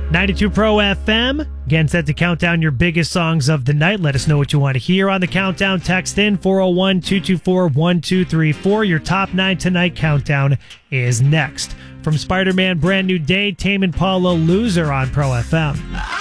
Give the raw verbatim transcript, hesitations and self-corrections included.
ninety-two Pro F M. Again, set to count down your biggest songs of the night. Let us know what you want to hear on the countdown. Text in four oh one, two two four, one two three four. Your top nine tonight countdown is next. From Spider-Man Brand New Day, Tame Impala Loser on Pro F M.